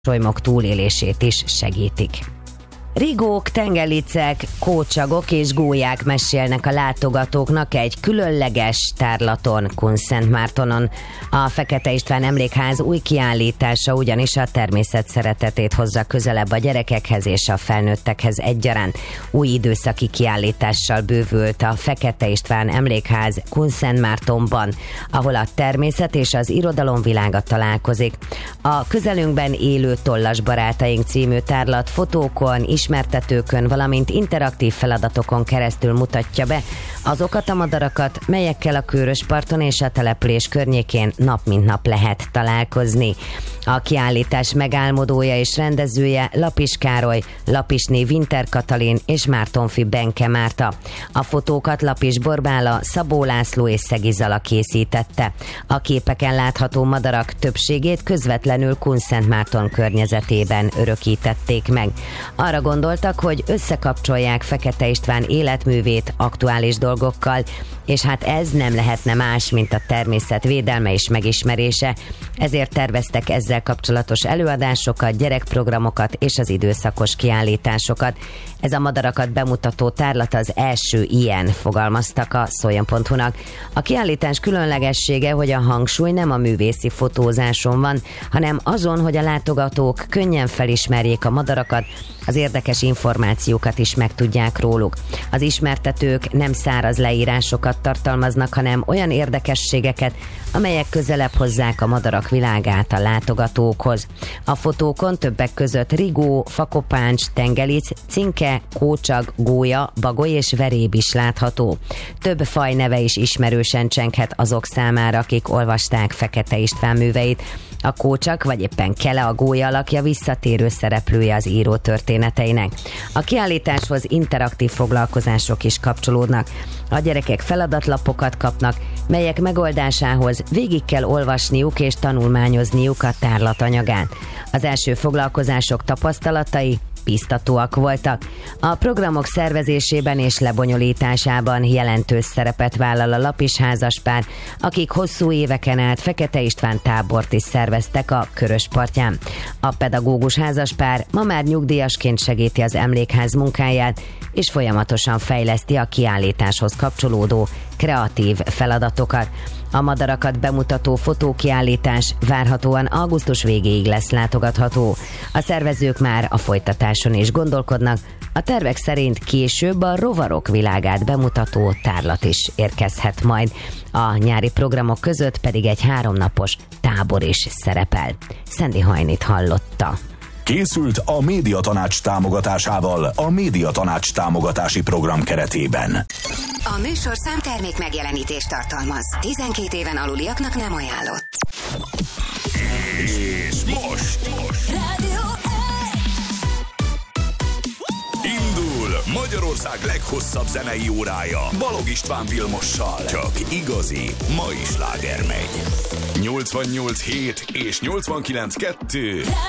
solymok túlélését is segítik. Rigók, tengelicek, kócsagok és gólyák mesélnek a látogatóknak egy különleges tárlaton Kunszentmártonon. A Fekete István Emlékház új kiállítása ugyanis a természet szeretetét hozza közelebb a gyerekekhez és a felnőttekhez egyaránt. Új időszaki kiállítással bővült a Fekete István Emlékház Kunszentmártonban, ahol a természet és az irodalom világa találkozik. A közelünkben élő tollas barátaink című tárlat fotókon, ismertetőkön, valamint interaktív feladatokon keresztül mutatja be azokat a madarakat, melyekkel a Kőrösparton és a település környékén nap mint nap lehet találkozni. A kiállítás megálmodója és rendezője Lapis Károly, Lapisné Winter Katalin és Mártonfi Benke Márta. A fotókat Lapis Borbála, Szabó László és Szegi Zala készítette. A képeken látható madarak többségét közvetlenül Kunszentmárton környezetében örökítették meg. Arra gondoltak, hogy összekapcsolják Fekete István életművét aktuális dolgokkal, és hát ez nem lehetne más, mint a természet védelme és megismerése, ezért terveztek ezzel kapcsolatos előadásokat, gyerekprogramokat és az időszakos kiállításokat. Ez a madarakat bemutató tárlat az első ilyen, fogalmaztak a Szoljon.hu-nak. A kiállítás különlegessége, hogy a hangsúly nem a művészi fotózáson van, hanem azon, hogy a látogatók könnyen felismerjék a madarakat, az érdekes információkat is megtudják róluk. Az ismertetők nem száraz leírásokat tartalmaznak, hanem olyan érdekességeket, amelyek közelebb hozzák a madarak világát a látogatókhoz. A fotókon többek között rigó, fakopáncs, tengelic, cinke, kócsag, gólya, bagoly és veréb is látható. Több faj neve is ismerősen csenghet azok számára, akik olvasták Fekete István műveit. A kócsak, vagy éppen Kele a gólya alakja visszatérő szereplője az író történeteinek. A kiállításhoz interaktív foglalkozások is kapcsolódnak. A gyerekek feladatlapokat kapnak, melyek megoldásához végig kell olvasniuk és tanulmányozniuk a tárlat anyagát. Az első foglalkozások tapasztalatai biztatóak voltak. A programok szervezésében és lebonyolításában jelentős szerepet vállal a Lapis házaspár, akik hosszú éveken át Fekete István tábort is szerveztek a Köröspartján. A pedagógus házaspár ma már nyugdíjasként segíti az emlékház munkáját, és folyamatosan fejleszti a kiállításhoz kapcsolódó kreatív feladatokat. A madarakat bemutató fotókiállítás várhatóan augusztus végéig lesz látogatható. A szervezők már a folytatáson is gondolkodnak, a tervek szerint később a rovarok világát bemutató tárlat is érkezhet majd. A nyári programok között pedig egy 3 napos tábor is szerepel. Szendi Hajnit hallotta. Készült a Médiatanács támogatásával a Médiatanács támogatási program keretében. A műsor számtermék megjelenítést tartalmaz. 12 éven aluliaknak nem ajánlott. És most Rádió indul Magyarország leghosszabb zenei órája Balogh István Vilmossal. Csak igazi mai sláger megy. 88.7 és 89.2